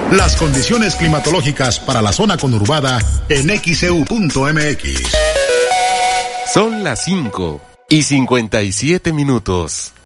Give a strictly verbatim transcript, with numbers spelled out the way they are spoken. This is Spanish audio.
Las condiciones climatológicas para la zona conurbada en X E U punto M X. Son las cinco y cincuenta y siete minutos.